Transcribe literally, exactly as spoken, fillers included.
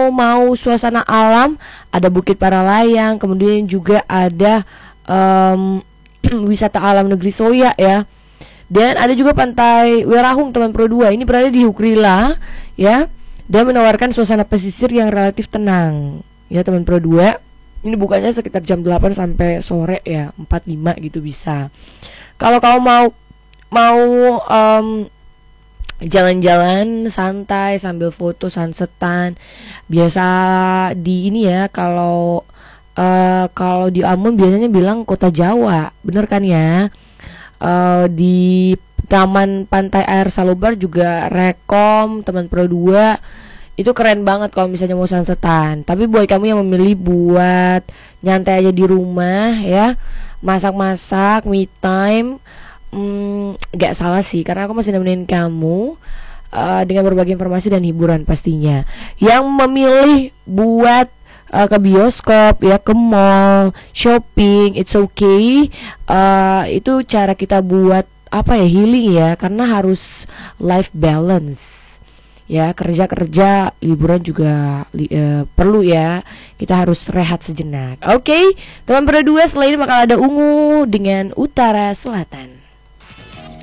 mau suasana alam, ada Bukit Paralayang, kemudian juga ada um, wisata alam Negeri Soya ya. Dan ada juga Pantai Werahung Teman Pro dua. Ini berada di Hukrila ya, dan menawarkan suasana pesisir yang relatif tenang ya Teman Pro dua. Ini bukanya sekitar jam delapan sampai sore ya, empat lima gitu bisa. Kalau kamu mau mau um, jalan-jalan santai sambil foto sunsetan, biasa di ini ya, kalau uh, kalau di Ambon biasanya bilang kota Jawa, bener kan ya? Uh, di Taman Pantai Air Salobar juga rekom Teman Pro dua. Itu keren banget kalau misalnya mau sunsetan. Tapi buat kamu yang memilih buat nyantai aja di rumah ya, masak-masak, me time, hmm, gak salah sih, karena aku masih nemenin kamu uh, dengan berbagai informasi dan hiburan pastinya. Yang memilih buat uh, ke bioskop ya, ke mall, shopping, it's okay. Uh, itu cara kita buat apa ya, healing ya, karena harus life balance. Ya, kerja-kerja, liburan juga li, uh, perlu ya. Kita harus rehat sejenak. Oke, okay? Teman Pro dua, setelah ini bakal ada Ungu dengan Utara Selatan.